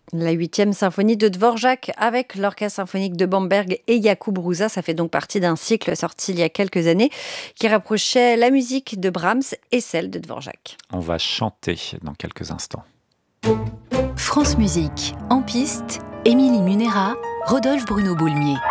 La 8e symphonie de Dvorak avec l'Orchestre symphonique de Bamberg et Jakub Hrusa. Ça fait donc partie d'un cycle sorti il y a quelques années qui rapprochait la musique de Brahms et celle de Dvorak. On va chanter dans quelques instants. France Musique, en piste, Émilie Munera, Rodolphe Bruno Boulmier.